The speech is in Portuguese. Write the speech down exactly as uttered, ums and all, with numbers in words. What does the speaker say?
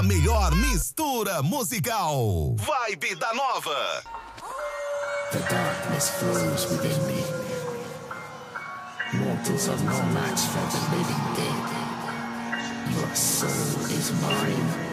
Melhor mistura musical. Vibe da Nova. The darkness flows within me. Mortals are no match for the living dead. Your soul is mine.